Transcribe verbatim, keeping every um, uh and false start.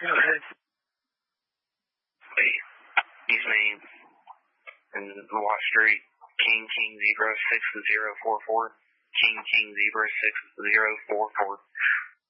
Okay. Use me in Watt Street, King King Zebra six zero four four. King King Zebra six zero four four.